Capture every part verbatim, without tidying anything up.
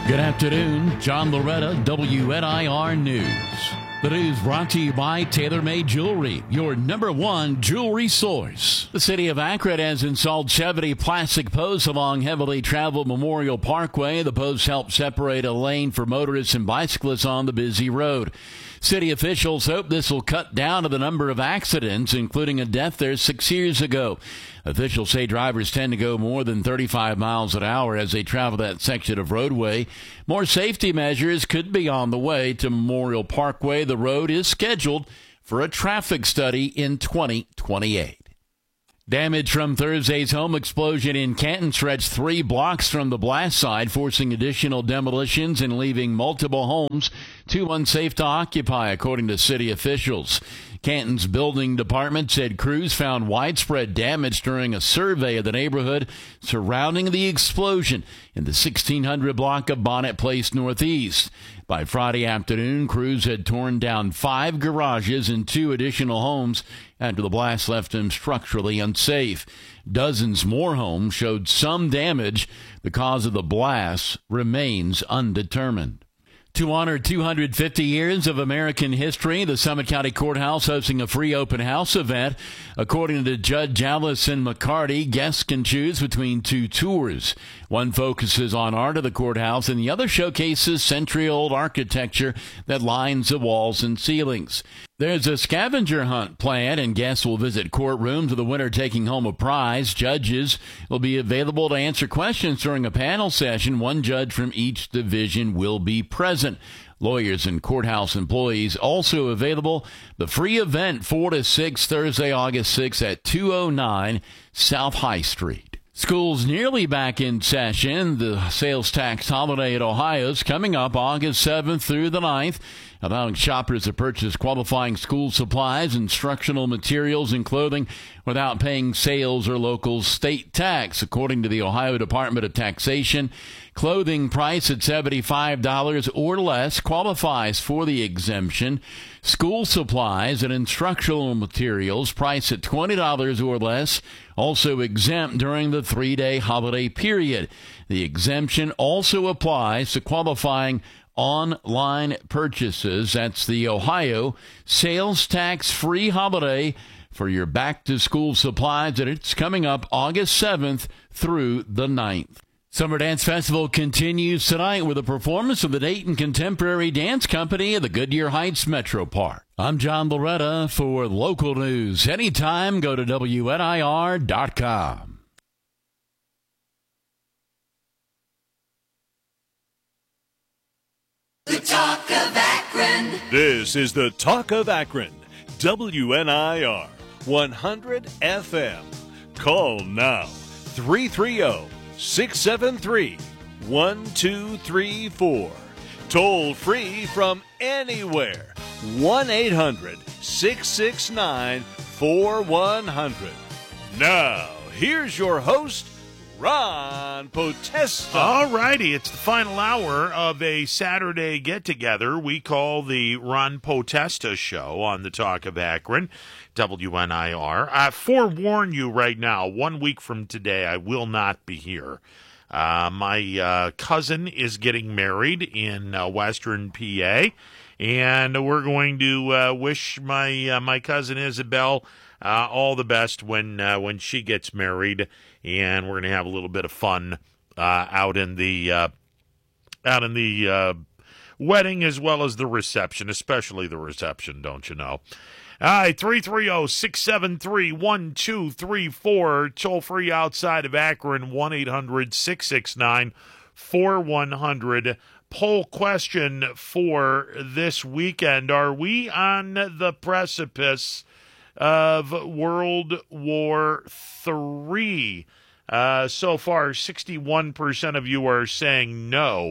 Good afternoon. John Loretta, W N I R News. The news brought to you by TaylorMade Jewelry, your number one jewelry source. The city of Akron has installed seventy plastic posts along heavily traveled Memorial Parkway. The posts help separate a lane for motorists and bicyclists on the busy road. City officials hope this will cut down on the number of accidents, including a death there six years ago. Officials say drivers tend to go more than thirty-five miles an hour as they travel that section of roadway. More safety measures could be on the way to Memorial Parkway. The road is scheduled for a traffic study in twenty twenty-eight. Damage from Thursday's home explosion in Canton stretched three blocks from the blast site, forcing additional demolitions and leaving multiple homes too unsafe to occupy, according to city officials. Canton's building department said crews found widespread damage during a survey of the neighborhood surrounding the explosion in the sixteen hundred block of Bonnet Place Northeast. By Friday afternoon, crews had torn down five garages and two additional homes after the blast left them structurally unsafe. Dozens more homes showed some damage. The cause of the blast remains undetermined. To honor two hundred fifty years of American history, the Summit County Courthouse hosting a free open house event. According to Judge Allison McCarty, guests can choose between two tours. One focuses on art of the courthouse, and the other showcases century-old architecture that lines the walls and ceilings. There's a scavenger hunt planned, and guests will visit courtrooms with the winner taking home a prize. Judges will be available to answer questions during a panel session. One judge from each division will be present. Lawyers and courthouse employees also available. The free event four to six, Thursday, August sixth at two oh nine South High Street. School's nearly back in session. The sales tax holiday at Ohio is coming up August seventh through the ninth, allowing shoppers to purchase qualifying school supplies, instructional materials, and clothing without paying sales or local state tax. According to the Ohio Department of Taxation, clothing priced at seventy-five dollars or less qualifies for the exemption. School supplies and instructional materials priced at twenty dollars or less also exempt during the three-day holiday period. The exemption also applies to qualifying online purchases. That's the Ohio sales tax-free holiday for your back-to-school supplies, and it's coming up August seventh through the ninth. Summer Dance Festival continues tonight with a performance of the Dayton Contemporary Dance Company at the Goodyear Heights Metro Park. I'm John Loretta for local news. Anytime, go to W N I R dot com. The Talk of Akron. This is the Talk of Akron. W N I R one hundred F M. Call now. three three zero, six seven three, one two three four. Toll free from anywhere. one eight hundred, six six nine, four one zero zero. Now, here's your host, Ron Potesta. All righty, it's the final hour of a Saturday get-together we call the Ron Potesta Show on the Talk of Akron, W N I R. I forewarn you right now, one week from today, I will not be here. Uh, my uh, cousin is getting married in uh, Western P A, and we're going to uh, wish my uh, my cousin Isabel uh, all the best when uh, when she gets married, and we're going to have a little bit of fun uh, out in the uh, out in the uh, wedding as well as the reception, especially the reception, don't you know? All right, three three zero, six seven three, one two three four, toll free outside of Akron, one eight hundred, six six nine, four one zero zero. Poll question for this weekend: are we on the precipice of World War Three? Uh, so far, sixty-one percent of you are saying no.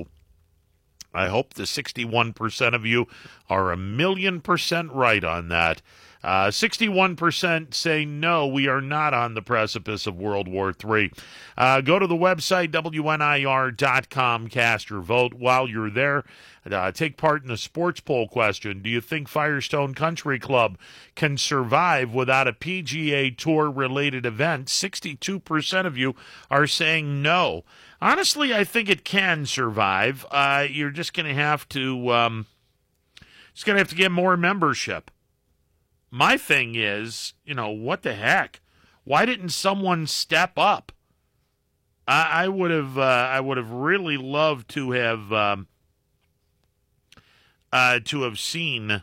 I hope the sixty-one percent of you are a million percent right on that. Uh, sixty-one percent say no, we are not on the precipice of World War Three. Uh, go to the website, W N I R dot com, cast your vote. While you're there, uh, take part in the sports poll question. Do you think Firestone Country Club can survive without a P G A Tour-related event? sixty-two percent of you are saying no. Honestly, I think it can survive. Uh, you're just going to have to um, just going to have to get more membership. My thing is, you know, what the heck? Why didn't someone step up? I, I would have, uh, I would have really loved to have, um, uh, to have seen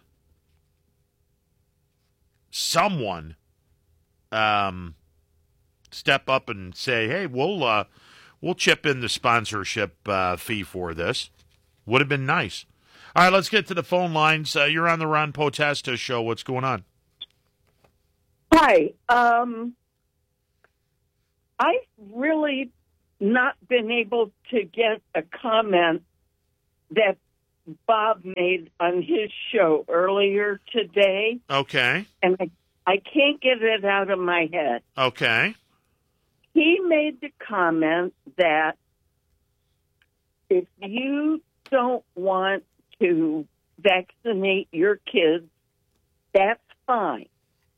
someone um, step up and say, "Hey, we'll, uh, we'll chip in the sponsorship uh, fee for this." Would have been nice. All right, let's get to the phone lines. Uh, you're on the Ron Potesta show. What's going on? Hi. Um, I've really not been able to get a comment that Bob made on his show earlier today. Okay. And I, I can't get it out of my head. Okay. He made the comment that if you don't want to vaccinate your kids, that's fine.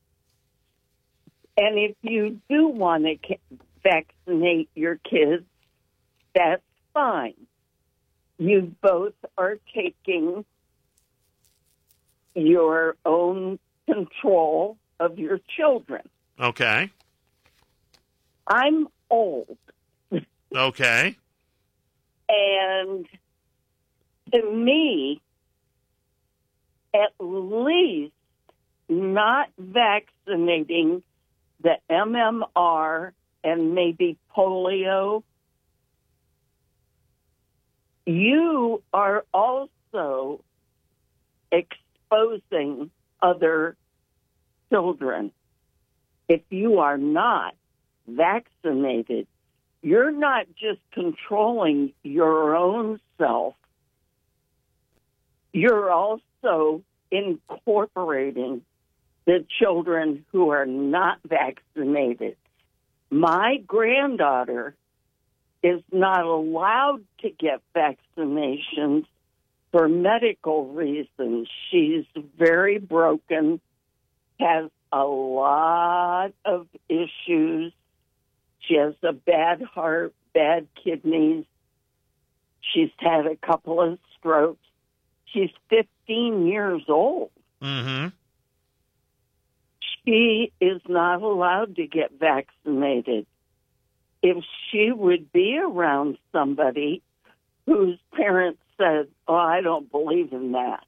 And if you do want to vaccinate your kids, that's fine. You both are taking your own control of your children. Okay. I'm old. Okay. And to me, at least not vaccinating the M M R and maybe polio, you are also exposing other children. If you are not vaccinated, you're not just controlling your own self, you're also incorporating the children who are not vaccinated. My granddaughter is not allowed to get vaccinations for medical reasons. She's very broken, has a lot of issues. She has a bad heart, bad kidneys. She's had a couple of strokes. She's fifteen years old. Mm-hmm. She is not allowed to get vaccinated. If she would be around somebody whose parents said, "Oh, I don't believe in that,"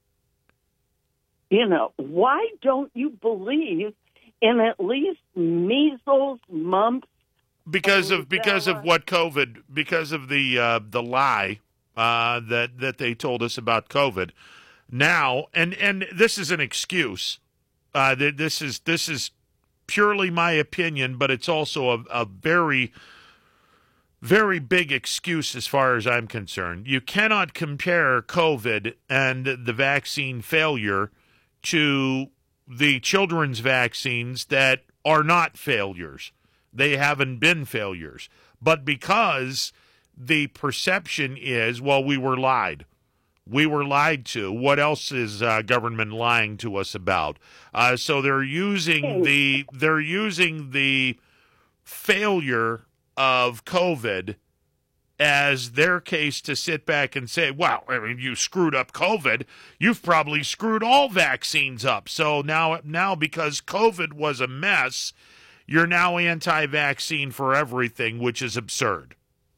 you know, why don't you believe in at least measles, mumps? Because of because of what COVID, because of the uh, the lie uh, that that they told us about COVID. Now, and and this is an excuse. Uh, this is this is purely my opinion, but it's also a, a very, very big excuse as far as I'm concerned. You cannot compare COVID and the vaccine failure to the children's vaccines that are not failures. They haven't been failures. But because the perception is, well, we were lied. We were lied to. What else is uh, government lying to us about? Uh, so they're using the they're using the failure of COVID as their case to sit back and say, "Wow, I mean, you screwed up COVID. You've probably screwed all vaccines up. So now, now because COVID was a mess, you're now anti-vaccine for everything," which is absurd.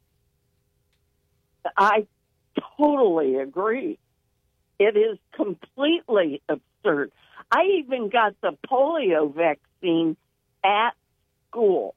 I totally agree. It is completely absurd. I even got the polio vaccine at school.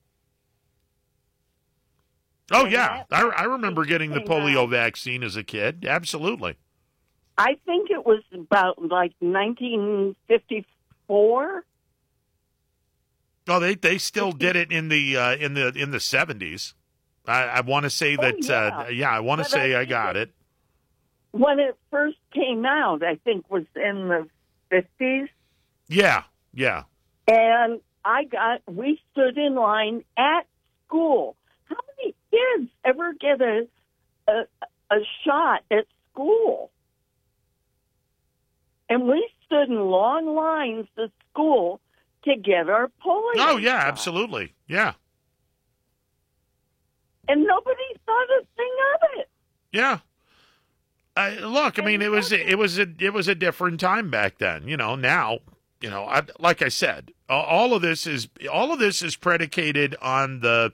Oh, and yeah. I, I remember getting the polio out. vaccine as a kid. Absolutely. I think it was about like nineteen fifty-four. Oh, they they still did it in the uh, in the in the seventies. I, I want to say that. Oh, yeah. Uh, yeah, I want to say I, I got it. When it first came out, I think was in the fifties. Yeah, yeah. And I got, we stood in line at school. How many kids ever get a, a, a shot at school? And we stood in long lines at school to get our polio Oh, yeah, shot. absolutely. Yeah. And nobody thought a thing of it. Yeah. Uh, look, I mean, it was it was a it was a different time back then. You know, now, you know, I, like I said, all of this is all of this is predicated on the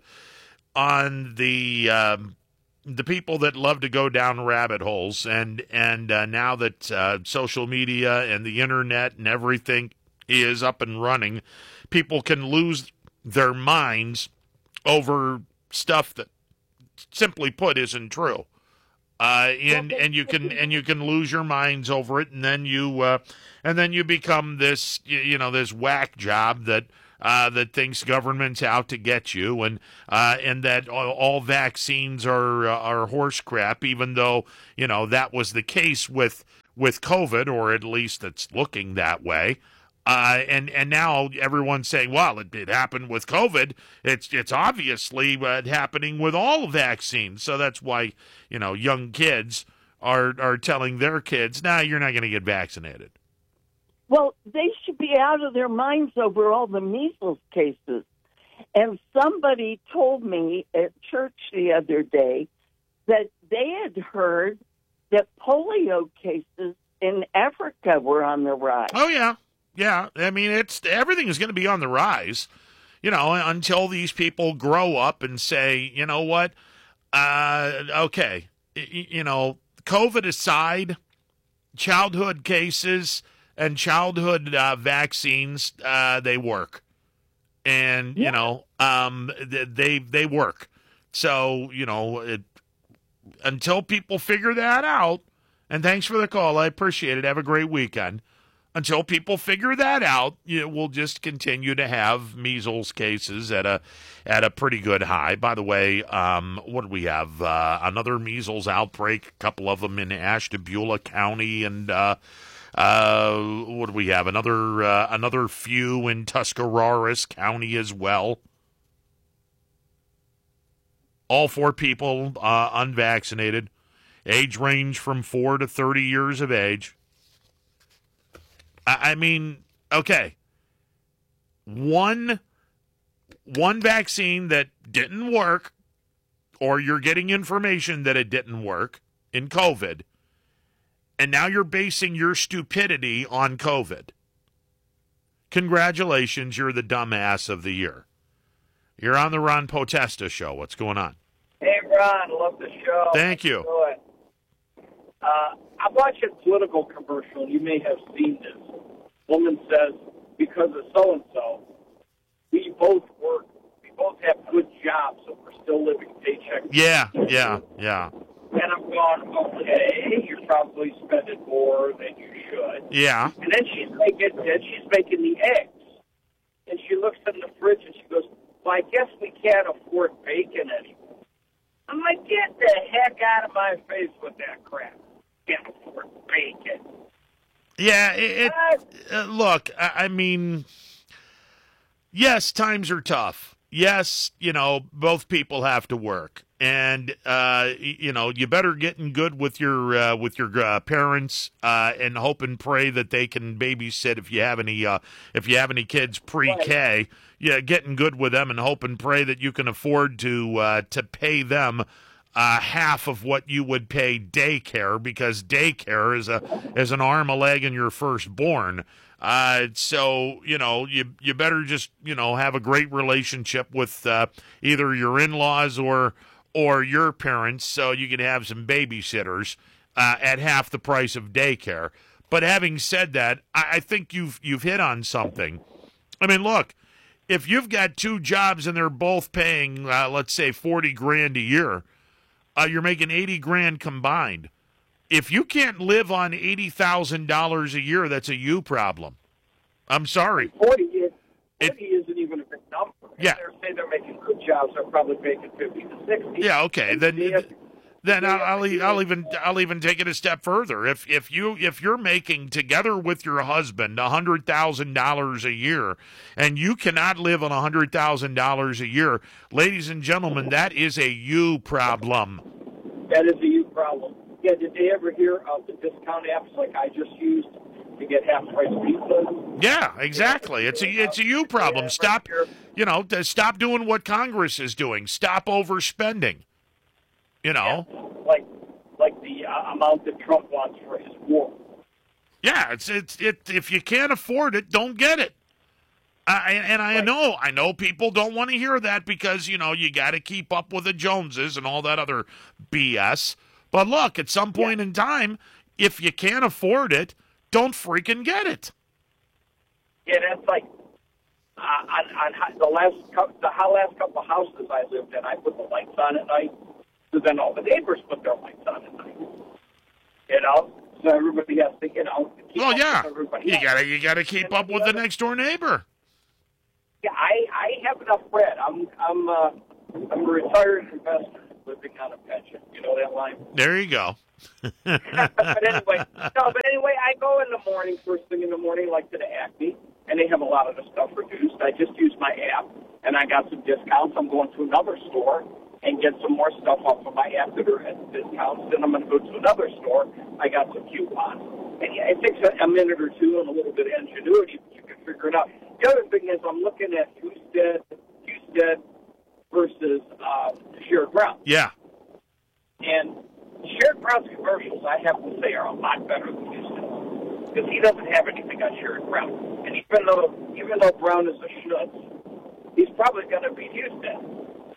on the um, the people that love to go down rabbit holes, and and uh, now that uh, social media and the internet and everything is up and running, people can lose their minds over stuff that, simply put, isn't true. Uh, and and you can and you can lose your minds over it, and then you uh, and then you become this you, you know this whack job that uh, that thinks government's out to get you, and uh, and that all, all vaccines are uh, are horse crap, even though you know that was the case with with COVID, or at least it's looking that way. Uh, and and now everyone's saying, well, it, it happened with COVID. It's it's obviously uh, happening with all vaccines. So that's why, you know, young kids are are telling their kids, nah, you're not going to get vaccinated. Well, they should be out of their minds over all the measles cases. And somebody told me at church the other day that they had heard that polio cases in Africa were on the rise. Oh, yeah. Yeah, I mean, it's everything is going to be on the rise, you know, until these people grow up and say, you know what, uh, okay, y- you know, COVID aside, childhood cases and childhood uh, vaccines, uh, they work, and Yeah. you know, um, they they work. So you know, it, until people figure that out. And thanks for the call. I appreciate it. Have a great weekend. Until people figure that out, you know, we'll just continue to have measles cases at a at a pretty good high. By the way, um, what do we have? Uh, another measles outbreak, a couple of them in Ashtabula County, and uh, uh, what do we have? Another uh, another few in Tuscarawas County as well. All four people uh, unvaccinated, age range from four to thirty years of age. I mean, okay, one one vaccine that didn't work, or you're getting information that it didn't work in COVID, and now you're basing your stupidity on COVID. Congratulations, you're the dumbass of the year. You're on the Ron Potesta show. What's going on? Hey, Ron, love the show. Thank you. Good. Uh, I'm watching a political commercial. You may have seen this. Woman says, because of so-and-so, we both work, we both have good jobs, so we're still living paycheck. Yeah, yeah, yeah. And I'm going, okay, you're probably spending more than you should. Yeah. And then she's making, then she's making the eggs. And she looks in the fridge and she goes, well, I guess we can't afford bacon anymore. I'm like, get the heck out of my face with that crap. Can't afford bacon. Yeah, it, it uh, look, I, I mean, yes, times are tough. Yes, you know, both people have to work, and uh, you know, you better get in good with your uh, with your uh, parents uh, and hope and pray that they can babysit if you have any uh, if you have any kids pre-K. Right. Yeah, getting good with them and hope and pray that you can afford to uh, to pay them Uh, half of what you would pay daycare, because daycare is a is an arm, a leg, and your firstborn. Uh, so you know you you better just you know have a great relationship with uh, either your in-laws or or your parents, so you can have some babysitters uh, at half the price of daycare. But having said that, I, I think you've you've hit on something. I mean, look, if you've got two jobs and they're both paying, uh, let's say, forty grand a year. Uh, you're making eighty grand combined. If you can't live on eighty thousand dollars a year, that's a you problem. I'm sorry. forty, is, forty it, isn't even a big number. Yeah. If they're saying they're making good jobs, they're probably making fifty to sixty. Yeah, okay. Then Then I'll, I'll, e- I'll even I'll even take it a step further. If if you if you're making together with your husband a hundred thousand dollars a year, and you cannot live on a hundred thousand dollars a year, ladies and gentlemen, that is a you problem. That is a you problem. Yeah, did they ever hear of the discount apps like I just used to get half price pizza? Yeah, exactly. It's a it's a you problem. Stop, you know, to stop doing what Congress is doing. Stop overspending. You know, yeah, like like the uh, amount that Trump wants for his war. Yeah, it's it's it. If you can't afford it, don't get it. I, and I right. know I know people don't want to hear that because you know you got to keep up with the Joneses and all that other B S. But look, at some point yeah. in time, if you can't afford it, don't freaking get it. Yeah, that's like uh, on, on the last couple, the last couple of houses I lived in, I put the lights on at night. So then all the neighbors put their lights on at night. You know, so everybody has to, you know. Keep well, up yeah, with everybody you else. gotta you gotta keep and up with the next door neighbor. Yeah, I, I have enough bread. I'm I'm uh, I'm a retired investor living on a pension. You know that line. There you go. But anyway, no. But anyway, I go in the morning, first thing in the morning, like to the Acme, and they have a lot of the stuff reduced. I just use my app, and I got some discounts. I'm going to another store and get some more stuff off of my app that are at discounts. Then I'm going to go to another store. I got some coupons. And yeah, it takes a, a minute or two and a little bit of ingenuity, but you can figure it out. The other thing is I'm looking at Husted, Husted versus uh, Sherrod Brown. Yeah. And Sherrod Brown's commercials, I have to say, are a lot better than Husted's. Because he doesn't have anything on Sherrod Brown. And even though, even though Brown is a schutz, he's probably going to beat Husted.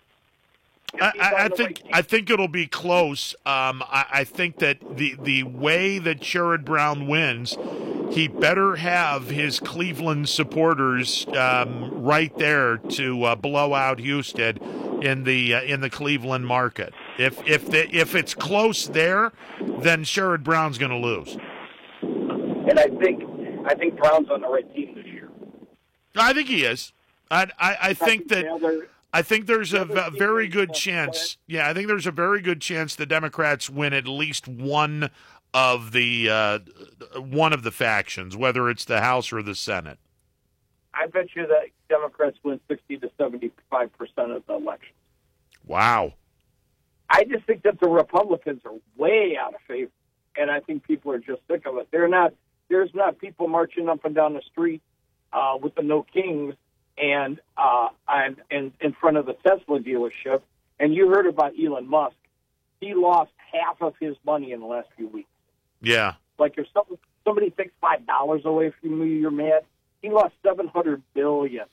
I, I think I think it'll be close. Um, I, I think that the the way that Sherrod Brown wins, he better have his Cleveland supporters um, right there to uh, blow out Husted in the uh, in the Cleveland market. If if the, if it's close there, then Sherrod Brown's going to lose. And I think I think Brown's on the right team this year. I think he is. I I, I think that. I think there's a, a very good chance. Yeah, I think there's a very good chance the Democrats win at least one of the uh, one of the factions, whether it's the House or the Senate. I bet you that Democrats win sixty to seventy-five percent of the elections. Wow. I just think that the Republicans are way out of favor, and I think people are just sick of it. They're not. There's not people marching up and down the street uh, with the No Kings. And uh, and, and in front of the Tesla dealership, and you heard about Elon Musk. He lost half of his money in the last few weeks. Yeah. Like if some, somebody takes five dollars away from you, you're mad. He lost seven hundred billion.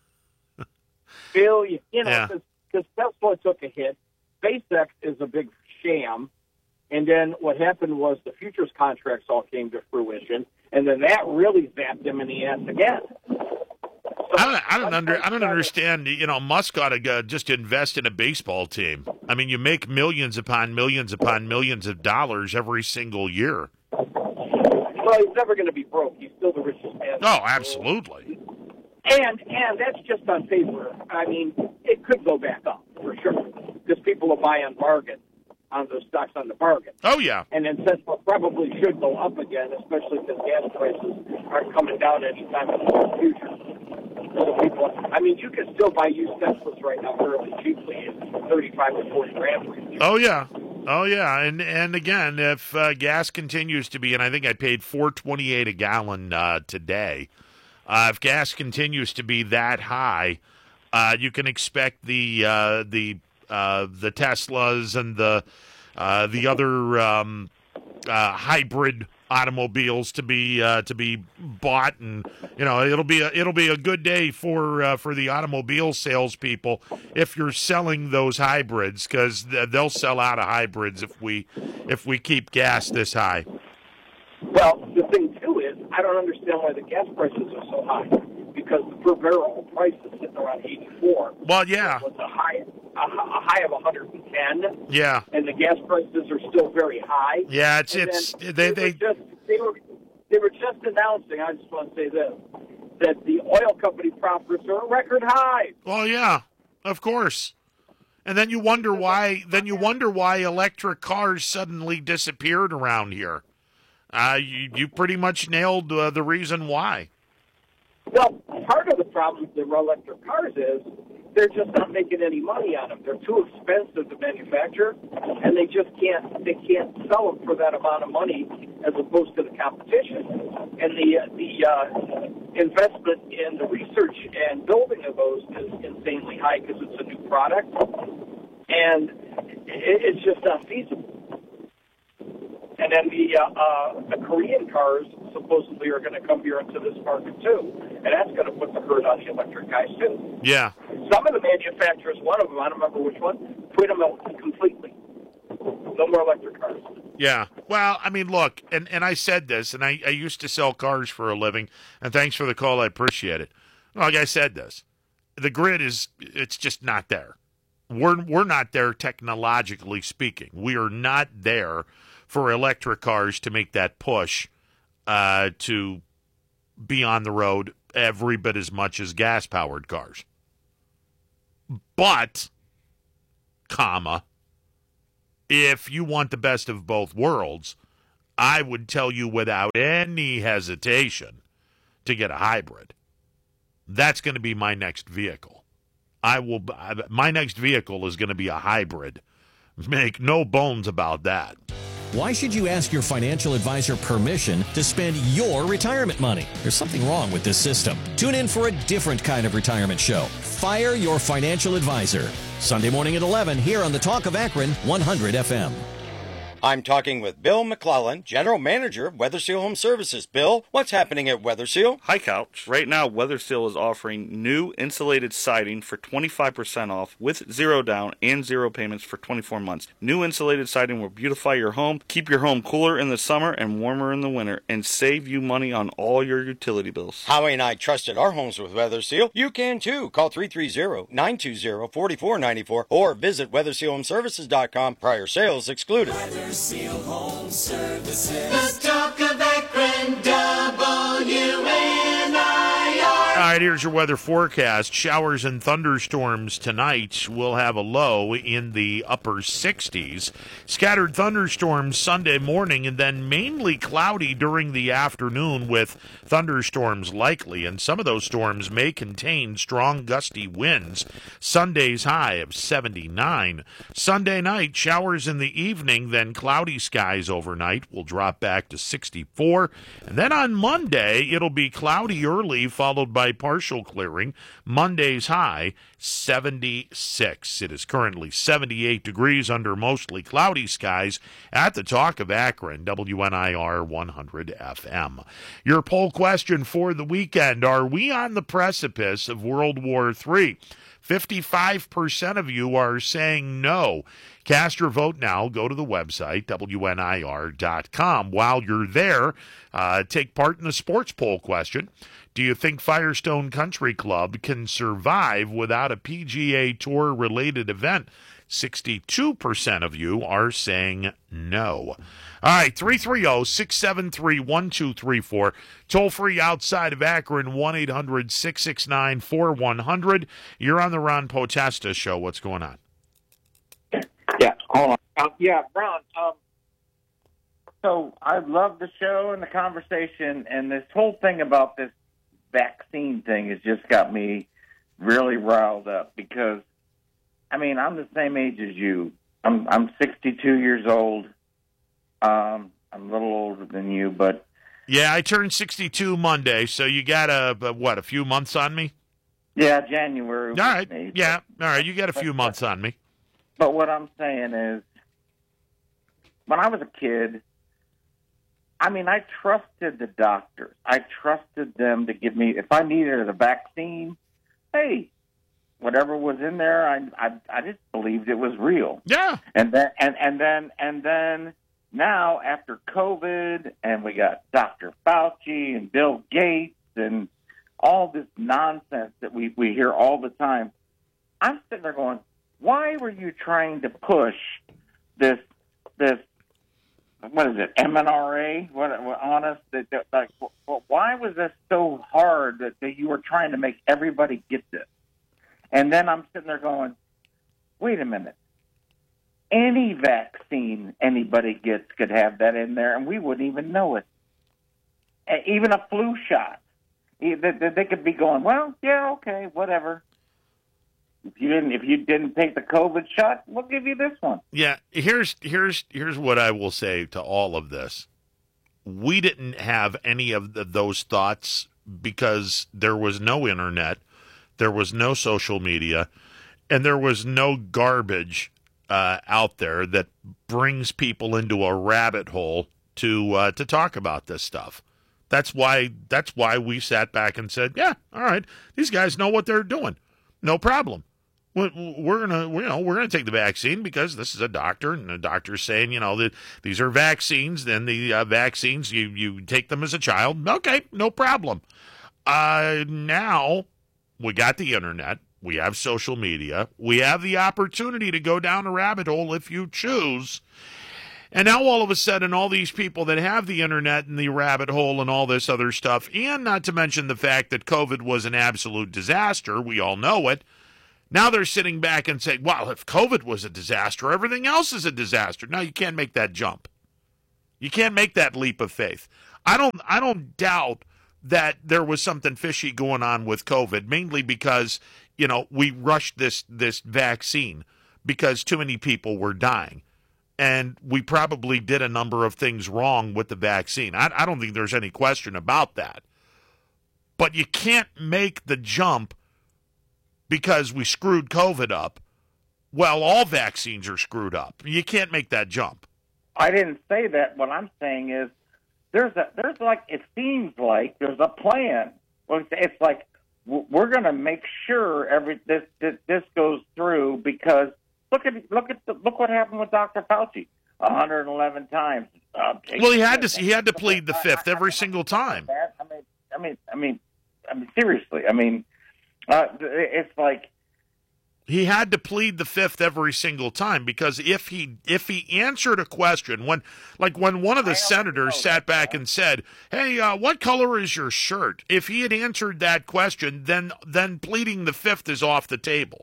billion. You know, because yeah. Tesla took a hit. SpaceX is a big sham. And then what happened was the futures contracts all came to fruition, and then that really zapped him in the ass again. I don't. I don't under. I don't understand. You know, Musk ought to uh, just invest in a baseball team. I mean, you make millions upon millions upon millions of dollars every single year. Well, he's never going to be broke. He's still the richest man. Oh, absolutely. And and that's just on paper. I mean, it could go back up for sure because people will buy on bargain on those stocks on the bargain. Oh yeah. And then Tesla probably should go up again, especially because gas prices aren't coming down anytime in the future. So people, I mean, you can still buy used Teslas right now fairly cheaply in thirty-five to forty grand range. Oh yeah, oh yeah, and and again, if uh, gas continues to be, and I think I paid four twenty eight a gallon uh, today. Uh, if gas continues to be that high, uh, you can expect the uh, the uh, the Teslas and the uh, the other um, uh, hybrid automobiles to be uh, to be bought, and you know it'll be a it'll be a good day for uh, for the automobile salespeople if you're selling those hybrids, because they'll sell out of hybrids if we if we keep gas this high. Well, the thing too is I don't understand why the gas prices are so high, because the per barrel price is sitting around eighty-four. Well, yeah, it's a high a, a high of one hundred ten. Yeah, and the gas prices are still very high. Yeah, it's and it's they they, they, just, they were they were just announcing. I just want to say this, that the oil company profits are at record high. Well, yeah, of course. And then you wonder why. Then you wonder why electric cars suddenly disappeared around here. Uh, you, you pretty much nailed uh, the reason why. Well, part of the problem with the electric cars is they're just not making any money on them. They're too expensive to manufacture, and they just can't they can't sell them for that amount of money as opposed to the competition. And the the uh, investment in the research and building of those is insanely high because it's a new product, and it, it's just not feasible. And then the uh, uh, the Korean cars supposedly are going to come here into this market too, and that's going to put the hurt on the electric guys too. Yeah. Some of the manufacturers, one of them, I don't remember which one, quit them out completely. No more electric cars. Yeah. Well, I mean, look, and, and I said this, and I, I used to sell cars for a living, and thanks for the call. I appreciate it. Like I said this, the grid is, it's just not there. We're, we're not there technologically speaking. We are not there for electric cars to make that push uh, to be on the road every bit as much as gas-powered cars. But, comma, if you want the best of both worlds, I would tell you without any hesitation to get a hybrid. That's going to be my next vehicle. I will. My next vehicle is going to be a hybrid. Make no bones about that. Why should you ask your financial advisor permission to spend your retirement money? There's something wrong with this system. Tune in for a different kind of retirement show. Fire Your Financial Advisor. Sunday morning at eleven here on the Talk of Akron one hundred F M. I'm talking with Bill McClellan, General Manager of Weather Seal Home Services. Bill, what's happening at Weather Seal? Hi, Couch. Right now, Weather Seal is offering new insulated siding for twenty-five percent off with zero down and zero payments for twenty-four months. New insulated siding will beautify your home, keep your home cooler in the summer and warmer in the winter, and save you money on all your utility bills. Howie and I trusted our homes with Weather Seal. You can too. Call three three zero, nine two zero, four four nine four or visit weather seal home services dot com. Prior sales excluded. Weather Seal Home Services. The Talk of Akron, W N I R. All right, here's your weather forecast. Showers and thunderstorms tonight. We'll have a low in the upper sixties. Scattered thunderstorms Sunday morning, and then mainly cloudy during the afternoon with thunderstorms likely. And some of those storms may contain strong gusty winds. Sunday's high of seventy-nine. Sunday night, showers in the evening, then cloudy skies overnight. Will drop back to sixty-four. And then on Monday, it'll be cloudy early, followed by partial clearing. Monday's high, seventy-six. It is currently seventy-eight degrees under mostly cloudy skies at the Talk of Akron, W N I R one hundred F M. Your poll question for the weekend: are we on the precipice of World War Three? fifty-five percent of you are saying no. Cast your vote now. Go to the website, W N I R dot com. While you're there, uh, take part in the sports poll question. Do you think Firestone Country Club can survive without a P G A Tour-related event? sixty-two percent of you are saying no. All right, three three zero, six seven three, one two three four. Toll free outside of Akron, one eight hundred, six six nine, four one zero zero. You're on the Ron Potesta Show. What's going on? Yeah, hold on. Um, yeah, Ron, um, so I love the show and the conversation, and this whole thing about this vaccine thing has just got me really riled up because, I mean, I'm the same age as you. I'm I'm sixty-two years old. Um, I'm a little older than you, but yeah, I turned sixty-two Monday, so you got a, a what, a few months on me? Yeah, January. All right, me, yeah, all right, you got a few months on me. But what I'm saying is, when I was a kid, I mean, I trusted the doctors. I trusted them to give me, if I needed a vaccine, hey, whatever was in there, I I, I just believed it was real. Yeah. And then and, and then and then now after COVID, and we got Doctor Fauci and Bill Gates and all this nonsense that we, we hear all the time, I'm sitting there going, why were you trying to push this this what is it, M N R A, what, what, on us? That, that, like, why was this so hard that, that you were trying to make everybody get this? And then I'm sitting there going, wait a minute. Any vaccine anybody gets could have that in there, and we wouldn't even know it. Even a flu shot. They could be going, well, yeah, okay, whatever. If you didn't, if you didn't take the COVID shot, we'll give you this one. Yeah, here's here's here's what I will say to all of this. We didn't have any of the, those thoughts because there was no internet, there was no social media, and there was no garbage uh, out there that brings people into a rabbit hole to uh, to talk about this stuff. That's why that's why we sat back and said, yeah, all right, these guys know what they're doing. No problem. We're gonna, you know, we're gonna take the vaccine because this is a doctor, and the doctor's saying, you know, that these are vaccines. Then the uh, vaccines, you you take them as a child. Okay, no problem. Uh, now we got the internet, we have social media, we have the opportunity to go down a rabbit hole if you choose. And now all of a sudden, all these people that have the internet and the rabbit hole and all this other stuff, and not to mention the fact that COVID was an absolute disaster, we all know it. Now they're sitting back and saying, well, if COVID was a disaster, everything else is a disaster. No, you can't make that jump. You can't make that leap of faith. I don't I don't doubt that there was something fishy going on with COVID, mainly because, you know, we rushed this this vaccine because too many people were dying. And we probably did a number of things wrong with the vaccine. I, I don't think there's any question about that. But you can't make the jump because we screwed COVID up. Well, all vaccines are screwed up. You can't make that jump. I didn't say that. What I'm saying is there's a there's like it seems like there's a plan. Well, it's like we're going to make sure every this, this this goes through because look at look at the, look what happened with Doctor Fauci. one hundred eleven times. Uh, well, he had to he had to plead the fifth every single time. I mean, I mean, I mean, I mean, seriously. I mean. Uh, it's like he had to plead the fifth every single time because if he if he answered a question when like when one of the senators sat back and said, "Hey, uh, what color is your shirt?" If he had answered that question, then then pleading the fifth is off the table.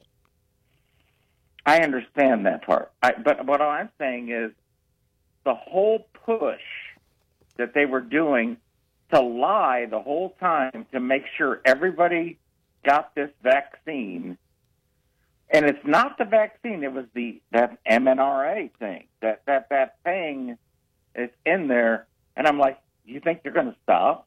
I understand that part, I, but what I'm saying is the whole push that they were doing to lie the whole time to make sure everybody got this vaccine, and it's not the vaccine. It was the that M N R A thing, that that that thing is in there, and I'm like, you think they're going to stop?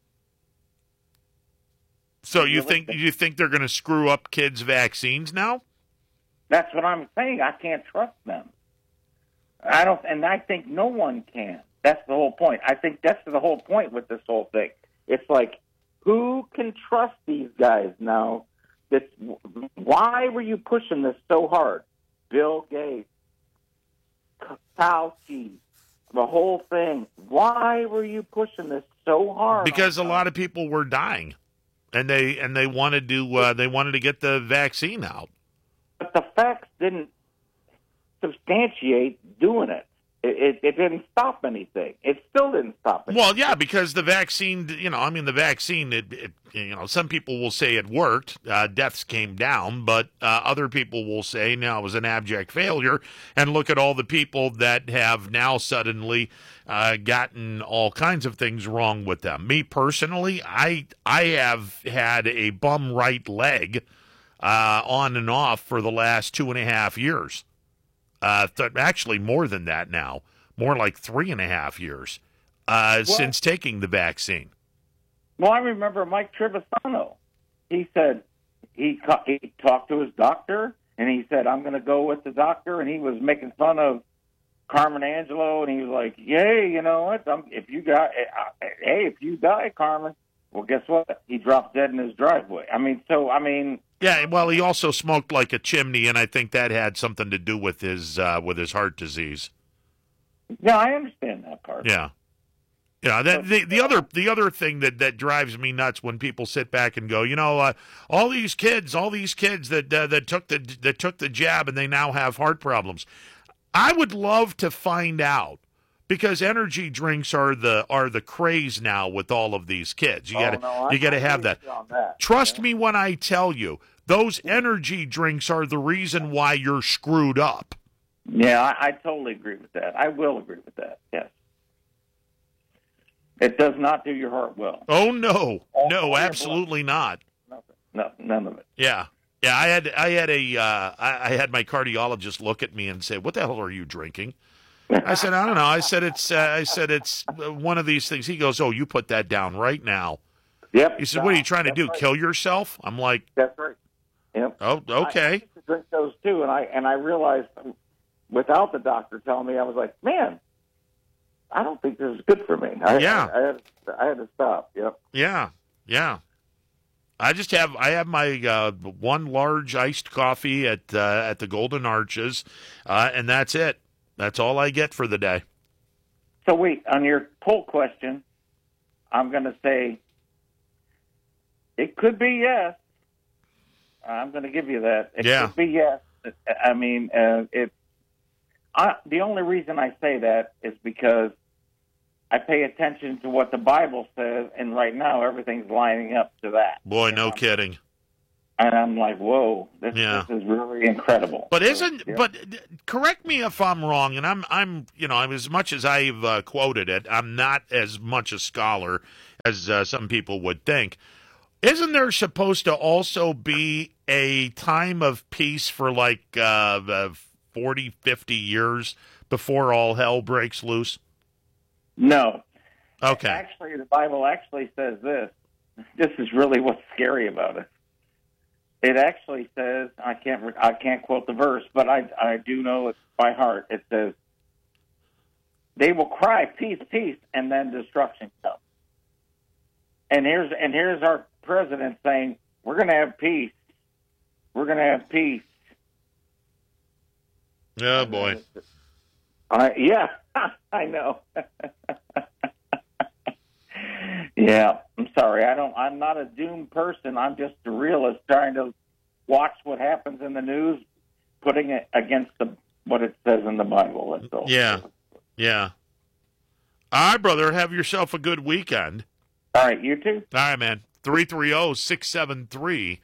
So you think you think they're going to screw up kids' vaccines now? That's what I'm saying. I can't trust them. I don't, and I think no one can. That's the whole point. I think that's the whole point with this whole thing. It's like, who can trust these guys now? That's, why were you pushing this so hard? Bill Gates, Fauci, the whole thing. Why were you pushing this so hard? Because a lot of people were dying, and they and they wanted to uh, they wanted to get the vaccine out. But the facts didn't substantiate doing it. It, it, it didn't stop anything. It still didn't stop anything. Well, yeah, because the vaccine, you know, I mean, the vaccine, it, it, you know, some people will say it worked, uh, deaths came down, but uh, other people will say, no, it was an abject failure, and look at all the people that have now suddenly uh, gotten all kinds of things wrong with them. Me personally, I I have had a bum right leg uh, on and off for the last two and a half years. Uh, th- actually, more than that now, more like three and a half years uh, well, since taking the vaccine. Well, I remember Mike Trivisano. He said he, ca- he talked to his doctor, and he said, I'm going to go with the doctor, and he was making fun of Carmen Angelo, and he was like, yay, you know what, I'm, if you got, hey, if you die, Carmen, well, guess what? He dropped dead in his driveway. I mean, so, I mean... Yeah, well, he also smoked like a chimney, and I think that had something to do with his uh, with his heart disease. Yeah, I understand that part. Yeah, yeah. The the, the other the other thing that, that drives me nuts when people sit back and go, you know, uh, all these kids, all these kids that uh, that took the that took the jab and they now have heart problems. I would love to find out because energy drinks are the are the craze now with all of these kids. You Oh, gotta no, you I- gotta I have agree that. with you on that. Trust me when I tell you, those energy drinks are the reason why you're screwed up. Yeah, I, I totally agree with that. I will agree with that. Yes. It does not do your heart well. Oh no, All- no, all your absolutely not. Nothing. No, none of it. Yeah, yeah. I had I had a uh, I, I had my cardiologist look at me and say, "What the hell are you drinking?" I said, "I don't know." I said, "It's uh, I said it's uh, one of these things." He goes, "Oh, you put that down right now." Yep. He said, "What are you trying to That's do? right. Kill yourself?" I'm like, That's right. Yep. "Oh, I okay." used to drink those too, and I and I realized without the doctor telling me, I was like, man, I don't think this is good for me. I, Yeah. I, I, had, I had to stop. Yep. Yeah, yeah. I just have I have my uh, one large iced coffee at uh, at the Golden Arches, uh, and that's it. That's all I get for the day. So wait, on your poll question, I'm going to say it could be yes. I'm going to give you that. It Yeah. could be yes. I mean, uh, it. I, the only reason I say that is because I pay attention to what the Bible says, and right now everything's lining up to that. Boy, no know? kidding. And I'm like, whoa, this, Yeah. this is really incredible. But isn't Yeah. but uh, correct me if I'm wrong, and I'm I'm you know as much as I've uh, quoted it, I'm not as much a scholar as uh, some people would think. Isn't there supposed to also be a time of peace for like uh, uh, forty, fifty years before all hell breaks loose? No. Okay. Actually, the Bible actually says this. This is really what's scary about it. It actually says, I can't re- I can't quote the verse, but I I do know it by heart. It says, "They will cry peace, peace, and then destruction comes." And here's and here's our president saying, "We're going to have peace. We're going to have peace." Oh boy. I yeah, I know. Yeah, I'm sorry. I don't. I'm not a doomed person. I'm just a realist trying to watch what happens in the news, putting it against the what it says in the Bible. That's all. Yeah. Yeah. All right, brother. Have yourself a good weekend. All right, you too. All right, man. three three zero, six seven three,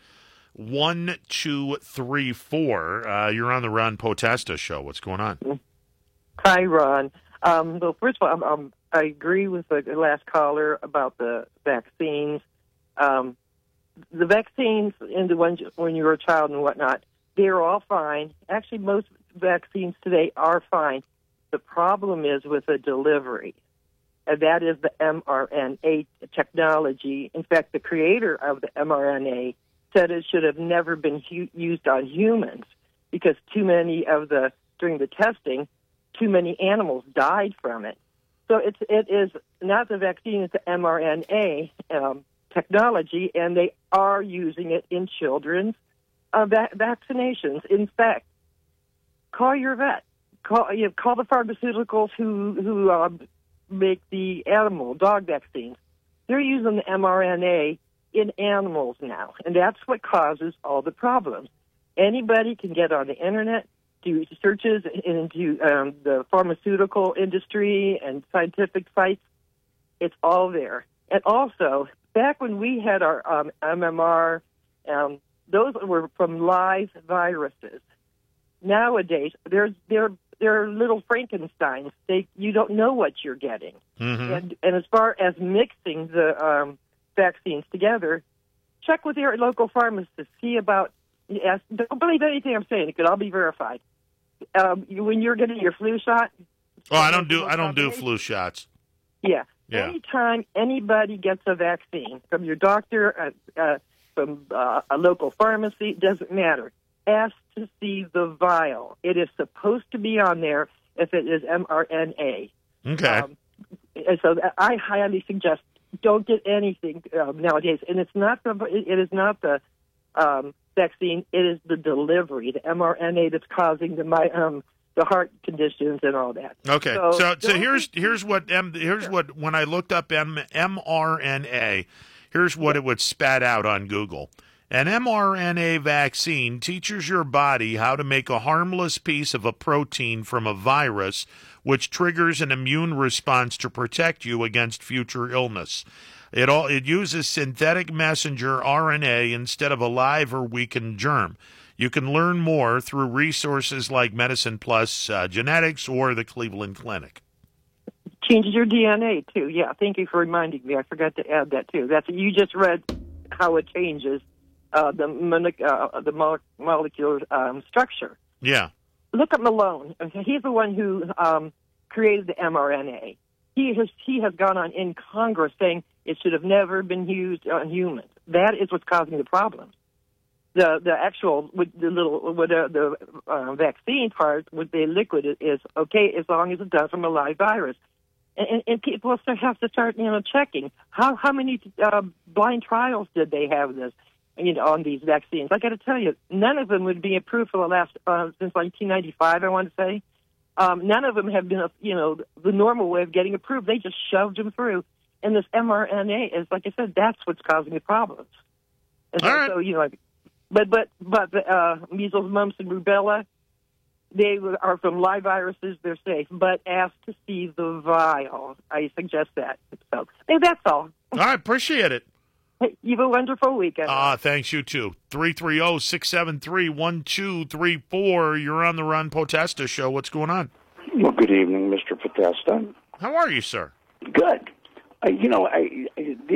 one two three four. Uh, you're on the Ron Potesta show. What's going on? Hi, Ron. Um, well, first of all, I'm, I'm, I agree with the last caller about the vaccines. Um, the vaccines, and the ones when you were a child and whatnot, they're all fine. Actually, most vaccines today are fine. The problem is with the delivery, and that is the mRNA technology. In fact, the creator of the mRNA said it should have never been hu- used on humans because too many of the, during the testing, too many animals died from it. So it's, it is not the vaccine, it's the mRNA um, technology, and they are using it in children's uh, va- vaccinations. In fact, call your vet. Call, you know, call the pharmaceuticals who, who um, make the animal, dog vaccines. They're using the mRNA in animals now, and that's what causes all the problems. Anybody can get on the Internet, do searches into um, the pharmaceutical industry and scientific sites. It's all there. And also, back when we had our um, M M R, um, those were from live viruses. Nowadays, they're they're they're little Frankensteins. They you don't know what you're getting. Mm-hmm. And and as far as mixing the um, vaccines together, check with your local pharmacist. See about. Yes, don't believe anything I'm saying. It could all be verified. Um, you, when you're getting your flu shot. Oh, I don't do I don't do flu shots. Yeah. Yeah. Anytime anybody gets a vaccine from your doctor, uh, uh, from uh, a local pharmacy, doesn't matter. Ask to see the vial. It is supposed to be on there if it is mRNA. Okay. Um, and so I highly suggest don't get anything um, nowadays. And it's not the it is not the um, vaccine. It is the delivery, the mRNA that's causing the my um, the heart conditions and all that. Okay, so so, don't here's be- here's what M, here's what when I looked up M, mRNA, here's what it would spat out on Google. An mRNA vaccine teaches your body how to make a harmless piece of a protein from a virus, which triggers an immune response to protect you against future illness. It all it uses synthetic messenger R N A instead of a live or weakened germ. You can learn more through resources like Medicine Plus uh, Genetics or the Cleveland Clinic. Changes your D N A too. Yeah, thank you for reminding me. I forgot to add that too. That's you just read how it changes uh, the monic- uh, the mo- molecular um, structure. Yeah. Look at Malone. He's the one who um, created the mRNA. He has he has gone on in Congress saying it should have never been used on humans. That is what's causing the problem. The the actual with the little with the, the uh, vaccine part with the liquid is okay as long as it's done from a live virus. And, and people have to start, you know, checking how how many uh, blind trials did they have this, you know, on these vaccines. I got to tell you, none of them would be approved for the last uh, since nineteen ninety-five. I want to say, um, none of them have been, you know, the normal way of getting approved. They just shoved them through. And this mRNA is, like I said, that's what's causing the problems. And so, right. so, you know, like, but but but the uh, measles, mumps, and rubella. They are from live viruses. They're safe. But ask to see the vial. I suggest that. So hey, that's all. All right, appreciate it. Hey, you have a wonderful weekend. Ah, uh, thanks, you too. three three zero, six seven three, one two three four. You're on the Ron Potesta Show. What's going on? Well, good evening, Mister Potesta. How are you, sir? Good. Uh, you know, I, I